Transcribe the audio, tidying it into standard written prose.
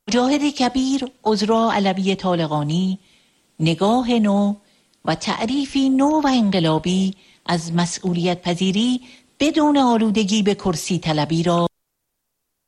مجاهد کبیر عذرا علوی طالقانی نگاه نو و تعریفی نو و انقلابی از مسئولیت پذیری بدون آلودگی به کرسی طلبی را